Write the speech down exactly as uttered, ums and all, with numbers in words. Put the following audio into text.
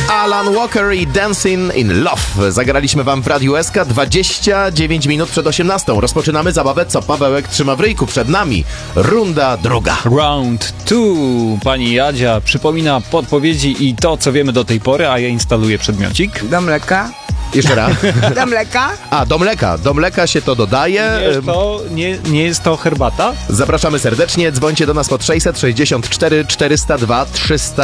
Alan Walker i Dancing in Love. Zagraliśmy wam w Radiu S K dwadzieścia dziewięć minut przed osiemnastą. Rozpoczynamy zabawę, co Pawełek trzyma w ryjku. Przed nami runda druga. Round two. Pani Jadzia przypomina podpowiedzi i to, co wiemy do tej pory, a ja instaluję przedmiocik. Do mleka? Jeszcze raz. Do mleka? A, do mleka. Do mleka się to dodaje. Nie jest to, nie, nie jest to herbata? Zapraszamy serdecznie. Dzwońcie do nas pod sześćset sześćdziesiąt cztery czterysta dwa trzysta